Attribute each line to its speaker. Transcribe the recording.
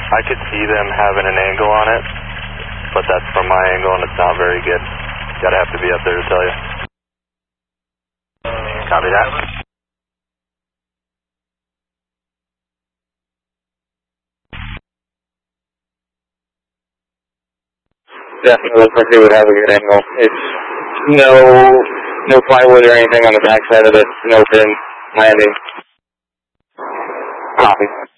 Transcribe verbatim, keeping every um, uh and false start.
Speaker 1: I could see them having an angle on it, but that's from my angle and it's not very good. Gotta have to be up there to tell you. Copy that.
Speaker 2: Definitely looks like they would have a good angle. It's no no plywood or anything on the backside of it. It's an open landing. Copy.